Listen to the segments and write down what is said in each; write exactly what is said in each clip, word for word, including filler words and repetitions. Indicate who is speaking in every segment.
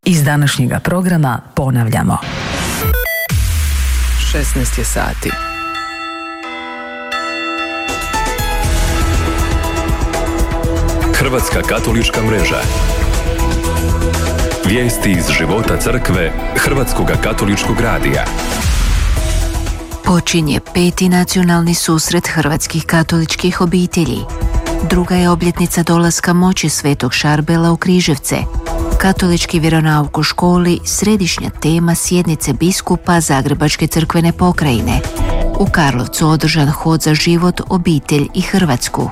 Speaker 1: Iz današnjega programa ponavljamo.
Speaker 2: šesnaest je sati.
Speaker 3: Hrvatska katolička mreža. Vijesti iz života crkve Hrvatskog katoličkog radija.
Speaker 4: Počinje peti nacionalni susret hrvatskih katoličkih obitelji. Druga je obljetnica dolaska moći Svetog Šarbela u Križevce. Katolički vjeronauk u školi, središnja tema sjednice biskupa Zagrebačke crkvene pokrajine. U Karlovcu održan hod za život, obitelj i Hrvatsku.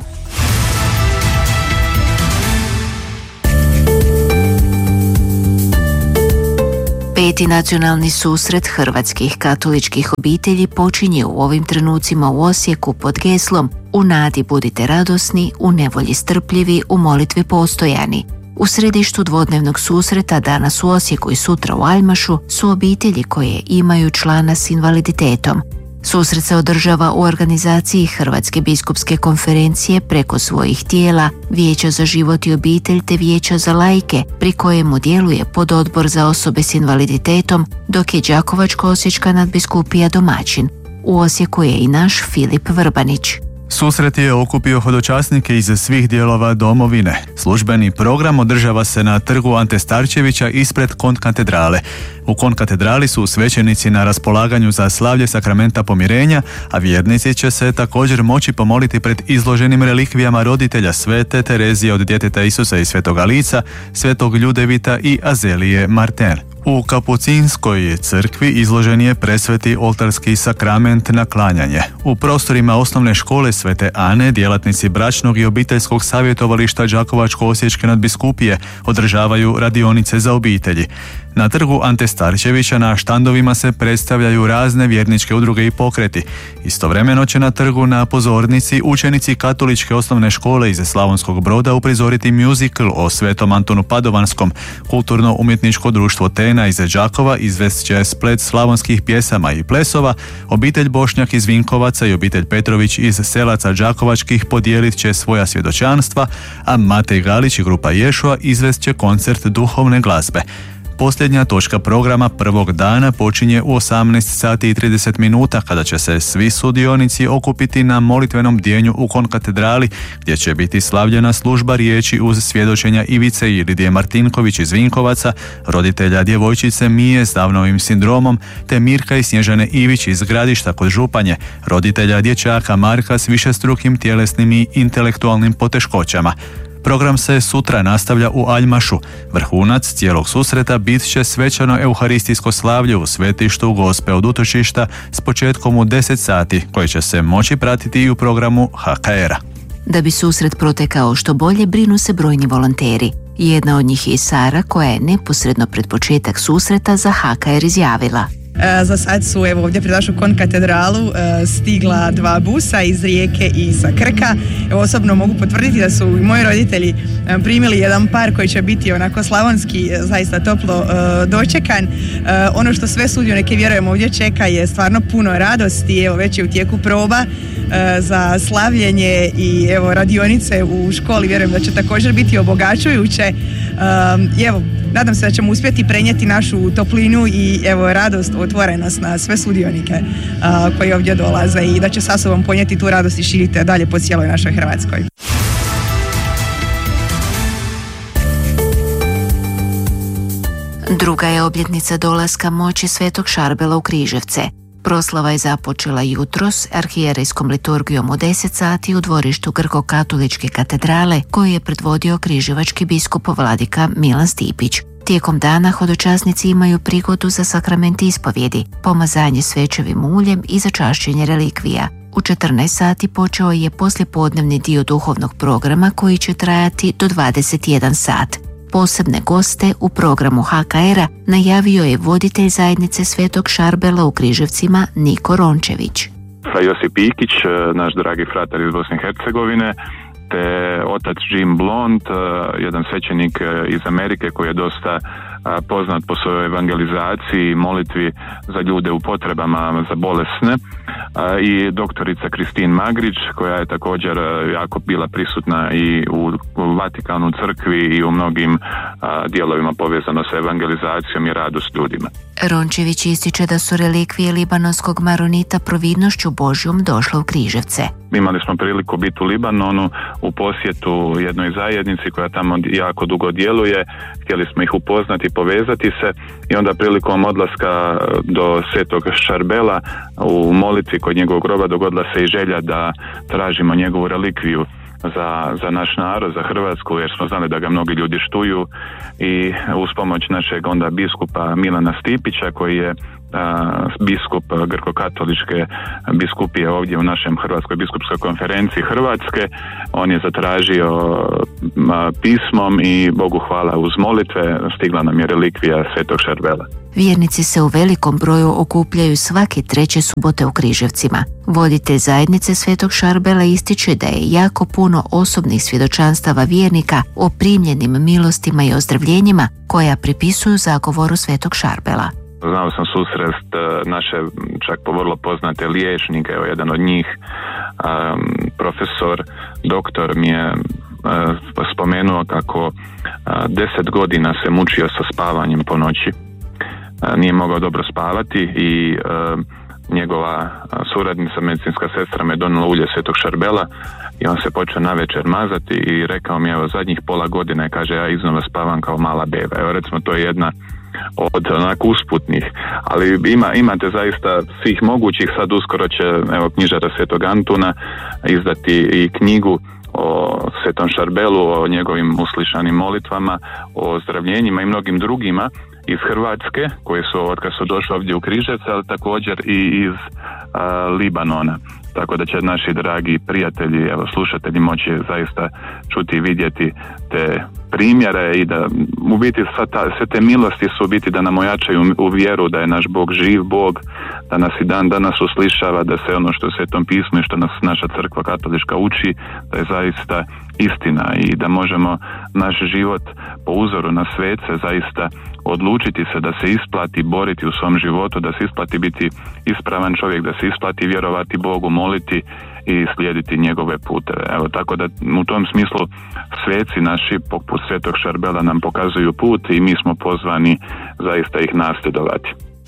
Speaker 4: Peti nacionalni susret hrvatskih katoličkih obitelji počinje u ovim trenucima u Osijeku pod geslom "U nadi budite radosni, u nevolji strpljivi, u molitvi postojani". U središtu dvodnevnog susreta danas u Osijeku i sutra u Aljmašu su obitelji koje imaju člana s invaliditetom. Susret se održava u organizaciji Hrvatske biskupske konferencije preko svojih tijela, Vijeća za život i obitelj te Vijeća za laike, pri kojemu djeluje pododbor za osobe s invaliditetom, dok je Đakovačko-osječka nadbiskupija domaćin. U Osijeku je i naš Filip Vrbanić.
Speaker 5: Susret je okupio hodočasnike iz svih dijelova domovine. Službeni program održava se na trgu Ante Starčevića ispred kontkatedrale. U kontkatedrali su svećenici na raspolaganju za slavlje sakramenta pomirenja, a vjernici će se također moći pomoliti pred izloženim relikvijama roditelja Svete Terezije od djeteta Isusa i Svetoga Lica, Svetog Ljudevita i Azelije Marten. U Kapucinskoj crkvi izložen je presveti oltarski sakrament na klanjanje. U prostorima osnovne škole Svete Ane djelatnici bračnog i obiteljskog savjetovališta Đakovačko-osječke nadbiskupije održavaju radionice za obitelji. Na trgu Ante Starčevića na štandovima se predstavljaju razne vjerničke udruge i pokreti. Istovremeno će na trgu na pozornici učenici katoličke osnovne škole iz Slavonskog Broda uprizoriti musical o Svetom Antonu Padovanskom. Kulturno-umjetničko društvo Tena iz Đakova izvest će splet slavonskih pjesama i plesova, obitelj Bošnjak iz Vinkovaca i obitelj Petrović iz Selaca Đakovačkih podijelit će svoja svjedočanstva, a Matej Galić i grupa Ješua izvest će koncert duhovne glazbe. Posljednja točka programa prvog dana počinje u osamnaest sati i trideset minuta kada će se svi sudionici okupiti na molitvenom bdjenju u konkatedrali gdje će biti slavljena služba riječi uz svjedočenja Ivice i Lidije Martinković iz Vinkovaca, roditelja djevojčice Mije s Downovim sindromom, te Mirka i Snježane Ivić iz Gradišta kod Županje, roditelja dječaka Marka s višestrukim tjelesnim i intelektualnim poteškoćama. Program se sutra nastavlja u Aljmašu. Vrhunac cijelog susreta bit će svečano euharistijsko slavlje u svetištu Gospe od utočišta s početkom u deset sati, koje će se moći pratiti i u programu H K R-a.
Speaker 4: Da bi susret protekao što bolje, brinu se brojni volonteri. Jedna od njih je i Sara, koja je neposredno pred početak susreta za H K R izjavila:
Speaker 6: Za sad su evo ovdje pred našu konkatedralu stigla dva busa iz Rijeke i sa Krka. Evo, osobno mogu potvrditi da su i moji roditelji primili jedan par koji će biti onako slavonski, zaista toplo dočekan. Ono što sve sudionike, vjerujem, ovdje čeka je stvarno puno radosti. Evo, već je u tijeku proba za slavljenje i evo radionice u školi, vjerujem da će također biti obogaćujuće. I evo, nadam se da ćemo uspjeti prenijeti našu toplinu i evo radost, otvorenost na sve sudionike uh, koji ovdje dolaze i da će sa sobom ponijeti tu radost i širiti dalje po cijeloj našoj Hrvatskoj.
Speaker 4: Druga je obljetnica dolaska moći Svetog Šarbela u Križevce. Proslava je započela jutros arhijerejskom liturgijom u deset sati u dvorištu Grko-katoličke katedrale koju je predvodio križevački biskup vladika Milan Stipić. Tijekom dana hodočasnici imaju prigodu za sakrament ispovjedi, pomazanje svečevim uljem i začašćenje relikvija. U četrnaest sati počeo je poslijepodnevni dio duhovnog programa koji će trajati do dvadeset jedan sat. Posebne goste u programu H K R-a najavio je voditelj zajednice Svetog Šarbela u Križevcima Niko Rončević.
Speaker 7: Josip Ikić, naš dragi fratar iz Bosne i Hercegovine, te otac Jim Blond, jedan svećenik iz Amerike koji je dosta poznat po svojoj evangelizaciji i molitvi za ljude u potrebama, za bolesne. i doktorica Kristin Magrić, koja je također jako bila prisutna i u Vatikanu crkvi i u mnogim dijelovima povezano sa evangelizacijom i radu s ljudima.
Speaker 4: Rončević ističe da su relikvije libanonskog maronita providnošću Božjom došle u Križevce.
Speaker 7: Imali smo priliku biti u Libanonu u posjetu jednoj zajednici koja tamo jako dugo djeluje. Htjeli smo ih upoznati, povezati se i onda prilikom odlaska do Svetog Šarbela u molitvi kod njegovog groba dogodila se i želja da tražimo njegovu relikviju za, za naš narod, za Hrvatsku, jer smo znali da ga mnogi ljudi štuju i uz pomoć našeg onda biskupa Milana Stipića, koji je a, biskup grko-katoličke biskupije ovdje u našem Hrvatskoj biskupskoj konferenciji Hrvatske, on je zatražio a, pismom i Bogu hvala uz molitve stigla nam je relikvija Svetog Šarbela.
Speaker 4: Vjernici se u velikom broju okupljaju svake treće subote u Križevcima. Voditelj zajednice Svetog Šarbela ističe da je jako puno osobnih svjedočanstava vjernika o primljenim milostima i ozdravljenjima koja pripisuju zagovoru Svetog Šarbela.
Speaker 7: Znao sam susrest naše čak po vrlo poznate liječnike, evo jedan od njih, um, profesor, doktor mi je uh, spomenuo kako uh, deset godina se mučio sa spavanjem po noći. Uh, nije mogao dobro spavati i uh, njegova suradnica, medicinska sestra, me donijela ulje Svetog Šarbela i on se počeo navečer mazati i rekao mi, evo, zadnjih pola godine, kaže, ja iznova spavam kao mala beba. Evo, recimo, to je jedna od onako usputnih, ali ima, imate zaista svih mogućih. Sad uskoro će, evo, knjižara Svetog Antuna izdati i knjigu o Svetom Šarbelu, o njegovim uslišanim molitvama, o zdravljenjima i mnogim drugima iz Hrvatske, koji su od kad su došli ovdje u Križevce, ali također i iz a, Libanona. Tako da će naši dragi prijatelji, evo, slušatelji moći zaista čuti i vidjeti te primjere i da u biti sve te milosti su u biti da nam ojačaju u vjeru da je naš Bog živ Bog, da nas i dan danas uslišava, da se ono što je u Svetom pismu i što nas naša crkva katolička uči, da je zaista istina i da možemo naš život po uzoru na svece zaista odlučiti se da se isplati boriti u svom životu, da se isplati biti ispravan čovjek, da se isplati vjerovati Bogu, moliti i slijediti njegove puteve. Evo, tako da u tom smislu sveci naši poput Svetog Šarbela nam pokazuju put i mi smo pozvani zaista ih nasljedovati.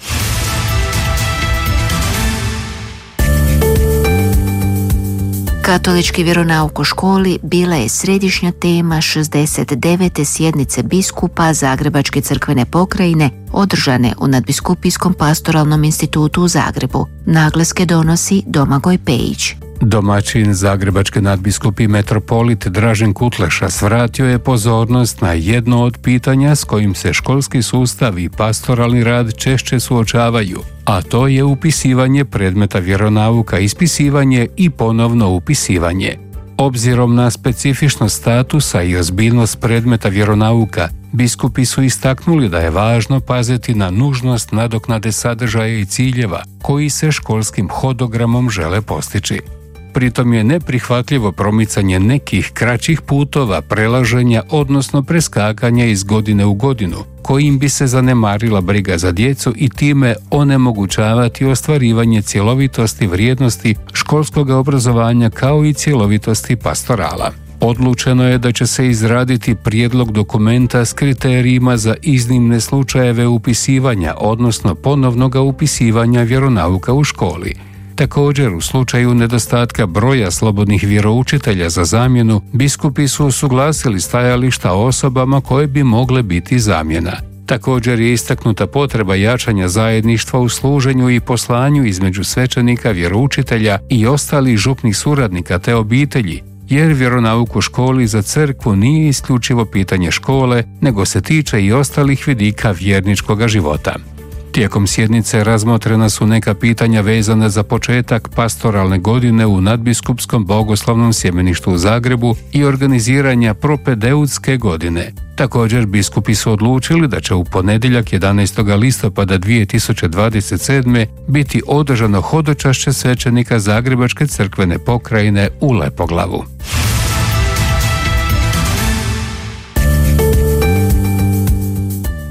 Speaker 4: Katolički vjeronauk u školi bila je središnja tema šezdeset devete sjednice biskupa Zagrebačke crkvene pokrajine održane u Nadbiskupijskom pastoralnom institutu u Zagrebu. Naglaske donosi Domagoj Pejić.
Speaker 2: Domaćin Zagrebačke nadbiskupi metropolit Dražen Kutleša svratio je pozornost na jedno od pitanja s kojim se školski sustav i pastoralni rad češće suočavaju, a to je upisivanje predmeta vjeronauka, ispisivanje i ponovno upisivanje. Obzirom na specifičnost statusa i ozbiljnost predmeta vjeronauka, biskupi su istaknuli da je važno paziti na nužnost nadoknade sadržaja i ciljeva koji se školskim hodogramom žele postići. Pritom je neprihvatljivo promicanje nekih kraćih putova, prelaženja, odnosno preskakanja iz godine u godinu, kojim bi se zanemarila briga za djecu i time onemogućavati ostvarivanje cjelovitosti vrijednosti školskog obrazovanja kao i cjelovitosti pastorala. Odlučeno je da će se izraditi prijedlog dokumenta s kriterijima za iznimne slučajeve upisivanja, odnosno ponovnoga upisivanja vjeronauka u školi. Također, u slučaju nedostatka broja slobodnih vjeroučitelja za zamjenu, biskupi su usuglasili stajališta osobama koje bi mogle biti zamjena. Također je istaknuta potreba jačanja zajedništva u služenju i poslanju između svećenika, vjeroučitelja i ostalih župnih suradnika te obitelji, jer vjeronauk u školi za crkvu nije isključivo pitanje škole, nego se tiče i ostalih vidika vjerničkoga života. Tijekom sjednice razmotrena su neka pitanja vezana za početak pastoralne godine u Nadbiskupskom bogoslovnom sjemeništu u Zagrebu i organiziranja propedeutske godine. Također, biskupi su odlučili da će u ponedjeljak jedanaestog listopada dvije tisuće dvadeset sedme. biti održano hodočašće svećenika Zagrebačke crkvene pokrajine u Lepoglavu.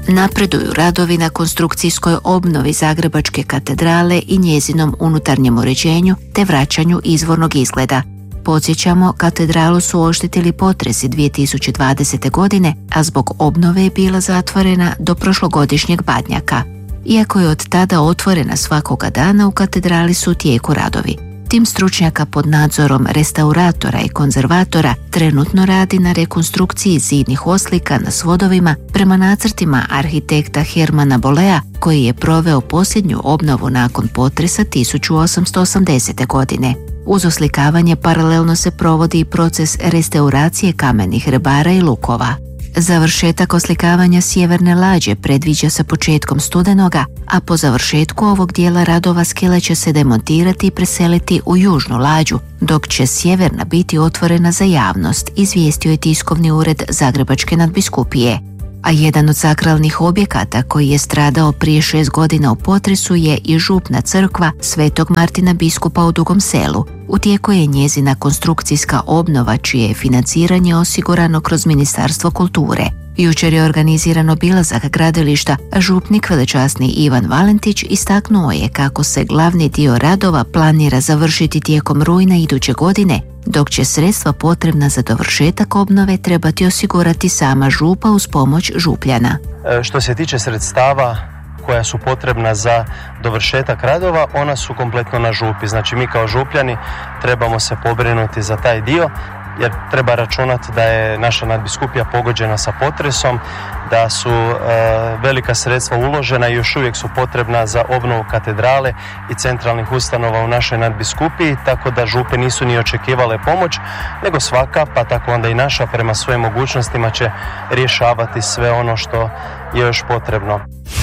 Speaker 4: Napreduju radovi na konstrukcijskoj obnovi Zagrebačke katedrale i njezinom unutarnjem uređenju te vraćanju izvornog izgleda. Podsjećamo, katedralu su oštetili potresi dvije tisuće dvadesete. godine, a zbog obnove je bila zatvorena do prošlogodišnjeg badnjaka. Iako je od tada otvorena svakoga dana, u katedrali su u tijeku radovi. Tim stručnjaka pod nadzorom restauratora i konzervatora trenutno radi na rekonstrukciji zidnih oslika na svodovima prema nacrtima arhitekta Hermana Bolea, koji je proveo posljednju obnovu nakon potresa tisuću osamsto osamdesete. godine. Uz oslikavanje paralelno se provodi i proces restauracije kamenih rebara i lukova. Završetak oslikavanja sjeverne lađe predviđa se početkom studenoga, a po završetku ovog dijela radova skela će se demontirati i preseliti u južnu lađu, dok će sjeverna biti otvorena za javnost, izvijestio je tiskovni ured Zagrebačke nadbiskupije. A jedan od sakralnih objekata koji je stradao prije šest godina u potresu je i župna crkva Svetog Martina biskupa u Dugom Selu. U tijeku je njezina konstrukcijska obnova, čije je financiranje osigurano kroz Ministarstvo kulture. Jučer je organiziran obilazak gradilišta, a župnik velečasni Ivan Valentić istaknuo je kako se glavni dio radova planira završiti tijekom rujna iduće godine, dok će sredstva potrebna za dovršetak obnove trebati osigurati sama župa uz pomoć župljana.
Speaker 8: Što se tiče sredstava koja su potrebna za dovršetak radova, ona su kompletno na župi. Znači mi kao župljani trebamo se pobrinuti za taj dio, jer treba računati da je naša nadbiskupija pogođena sa potresom, da su e, velika sredstva uložena i još uvijek su potrebna za obnovu katedrale i centralnih ustanova u našoj nadbiskupiji, tako da župe nisu ni očekivale pomoć, nego svaka, pa tako onda i naša, prema svojim mogućnostima će rješavati sve ono što je još potrebno.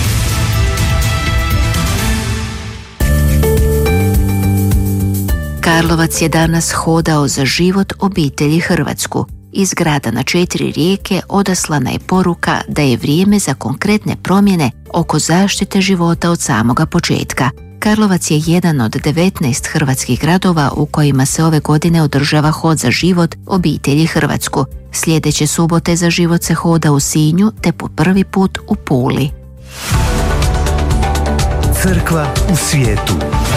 Speaker 4: Karlovac je danas hodao za život obitelji Hrvatsku. Iz grada na četiri rijeke odaslana je poruka da je vrijeme za konkretne promjene oko zaštite života od samoga početka. Karlovac je jedan od devetnaest hrvatskih gradova u kojima se ove godine održava hod za život obitelji Hrvatsku. Sljedeće subote za život se hoda u Sinju te po prvi put u Puli.
Speaker 9: Crkva u svijetu.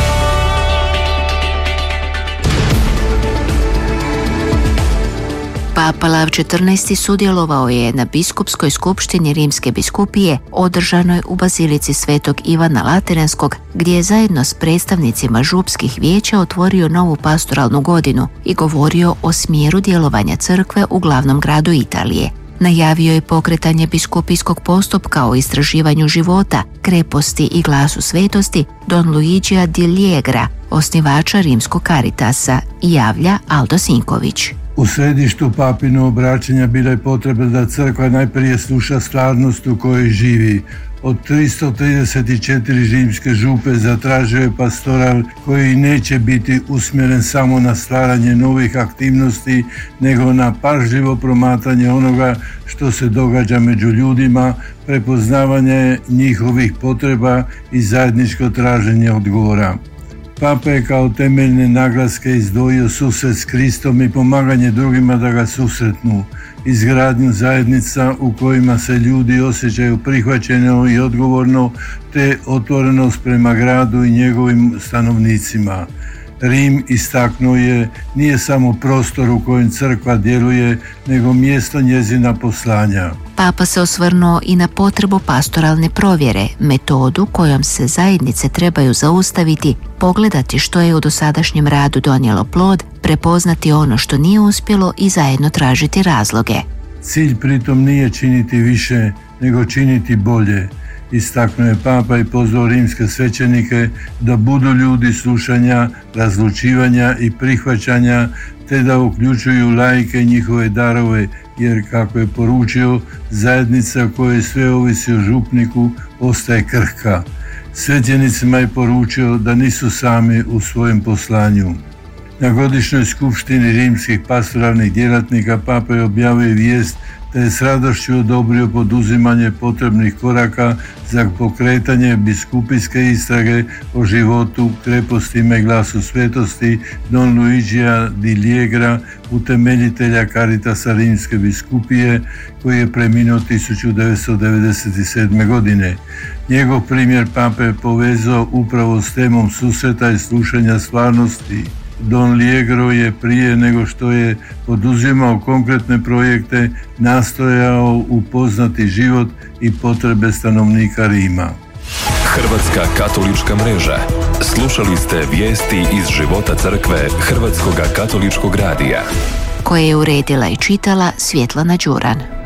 Speaker 4: Papa Lav četrnaesti sudjelovao je na biskupskoj skupštini Rimske biskupije održanoj u Bazilici Svetog Ivana Lateranskog, gdje je zajedno s predstavnicima župskih vijeća otvorio novu pastoralnu godinu i govorio o smjeru djelovanja crkve u glavnom gradu Italije. Najavio je pokretanje biskupijskog postupka o istraživanju života, kreposti i glasu svetosti Don Luigija di Liegra, osnivača Rimskog Caritasa, javlja Aldo Sinković.
Speaker 10: U središtu papino obraćanja bila je potreba da crkva najprije sluša stvarnost u kojoj živi. Od tristo trideset četiri rimske župe zatražio je pastoral koji neće biti usmjeren samo na stvaranje novih aktivnosti, nego na pažljivo promatranje onoga što se događa među ljudima, prepoznavanje njihovih potreba i zajedničko traženje odgovora. Papa je kao temeljne naglaske izdvojio susret s Kristom i pomaganje drugima da ga susretnu, izgradnju zajednica u kojima se ljudi osjećaju prihvaćeno i odgovorno, te otvorenost prema gradu i njegovim stanovnicima. Rim, istaknuo je, nije samo prostor u kojem crkva djeluje, nego mjesto njezina poslanja.
Speaker 4: Papa se osvrnuo i na potrebu pastoralne provjere, metodu kojom se zajednice trebaju zaustaviti, pogledati što je u dosadašnjem radu donijelo plod, prepoznati ono što nije uspjelo i zajedno tražiti razloge.
Speaker 10: Cilj pritom nije činiti više, nego činiti bolje. Istaknuo je Papa i pozvao rimske svećenike da budu ljudi slušanja, razlučivanja i prihvaćanja, te da uključuju laike i njihove darove, jer, kako je poručio, zajednica u kojoj sve ovisi o župniku ostaje krhka. Svećenicima je poručio da nisu sami u svojem poslanju. Na godišnjoj skupštini rimskih pastoralnih djelatnika Papa je objavio vijest te je s radošću odobrio poduzimanje potrebnih koraka za pokretanje biskupijske istrage o životu, krepostima i glasu svetosti Don Luigija di Liegra, utemeljitelja Caritasa Rimske biskupije, koji je preminuo tisuću devetsto devedeset sedme. godine. Njegov primjer pape je povezao upravo s temom susreta i slušanja stvarnosti. Don Liegro je prije nego što je poduzimao konkretne projekte nastojao upoznati život i potrebe stanovnika Rima.
Speaker 3: Hrvatska katolička mreža. Slušali ste vijesti iz života crkve Hrvatskoga katoličkog radija,
Speaker 4: koje je uredila i čitala Svjetlana Đuran.